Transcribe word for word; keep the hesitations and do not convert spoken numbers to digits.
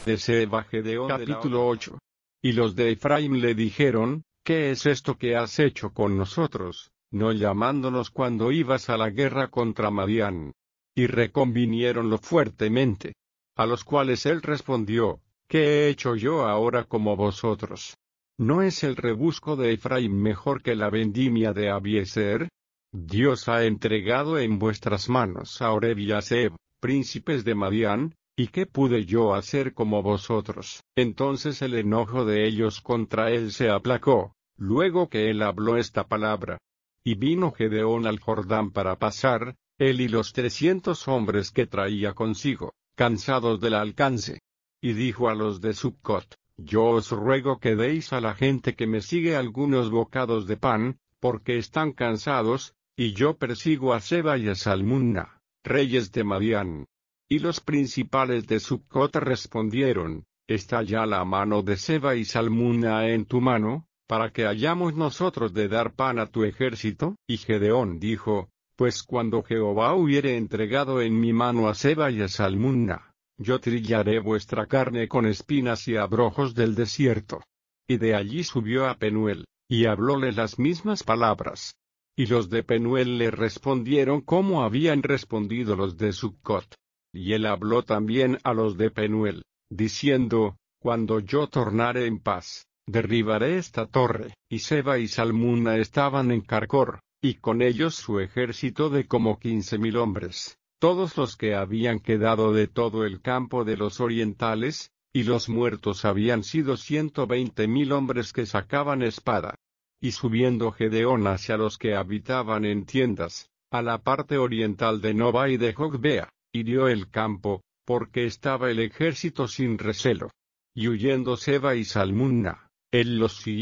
De Seba Gedeón. Capítulo ocho. Y los de Efraim le dijeron: ¿Qué es esto que has hecho con nosotros, no llamándonos cuando ibas a la guerra contra Madián? Y reconviniéronlo fuertemente. A los cuales él respondió: ¿Qué he hecho yo ahora como vosotros? ¿No es el rebusco de Efraim mejor que la vendimia de Abiezer? Dios ha entregado en vuestras manos a Oreb y a Zeb, príncipes de Madián, ¿y qué pude yo hacer como vosotros? Entonces el enojo de ellos contra él se aplacó, luego que él habló esta palabra. Y vino Gedeón al Jordán para pasar, él y los trescientos hombres que traía consigo, cansados del alcance. Y dijo a los de Succot: Yo os ruego que deis a la gente que me sigue algunos bocados de pan, porque están cansados, y yo persigo a Seba y a Salmunna, reyes de Madián. Y los principales de Succot respondieron: ¿Está ya la mano de Seba y Salmunna en tu mano, para que hayamos nosotros de dar pan a tu ejército? Y Gedeón dijo: Pues cuando Jehová hubiere entregado en mi mano a Seba y a Salmunna, yo trillaré vuestra carne con espinas y abrojos del desierto. Y de allí subió a Penuel, y hablóle las mismas palabras. Y los de Penuel le respondieron como habían respondido los de Succot. Y él habló también a los de Penuel, diciendo: Cuando yo tornare en paz, derribaré esta torre. Y Seba y Salmunna estaban en Carcor, y con ellos su ejército de como quince mil hombres, todos los que habían quedado de todo el campo de los orientales, y los muertos habían sido ciento veinte mil hombres que sacaban espada. Y subiendo Gedeón hacia los que habitaban en tiendas, a la parte oriental de Nobá y de Jogbea, hirió el campo, porque estaba el ejército sin recelo. Y huyendo Seba y Salmunna, él los siguió.